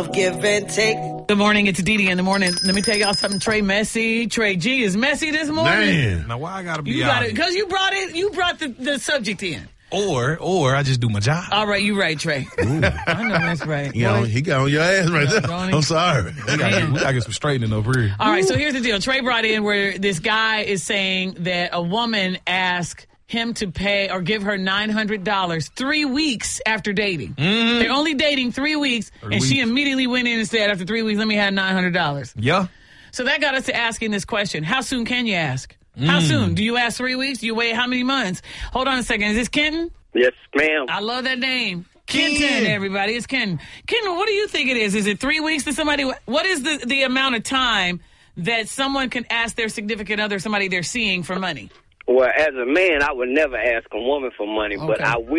love, give and take. Good morning, it's Dee Dee in the morning. Let me tell y'all something. Trey messy. Trey G is messy this morning. Man. Now, why I gotta be You out got it, here? because you brought it. You brought the subject in. Or I just do my job. All right, you right, Trey. I know that's right. He got on your ass right there. don't he? I'm sorry. We gotta get some straightening over here. All right, so here's the deal. Trey brought in where this guy is saying that a woman asked him to pay or give her $900 3 weeks after dating. Mm-hmm. They're only dating 3 weeks, and she immediately went in and said, after 3 weeks, let me have $900. Yeah. So that got us to asking this question. How soon can you ask? How soon? Do you ask 3 weeks? Do you wait how many months? Hold on a second. Is this Kenton? Yes, ma'am. I love that name. Kenton, everybody. It's Kenton. Kenton, what do you think it is? Is it 3 weeks to somebody? What is the amount of time that someone can ask their significant other, somebody they're seeing, for money? Well, as a man, I would never ask a woman for money, but Okay. I will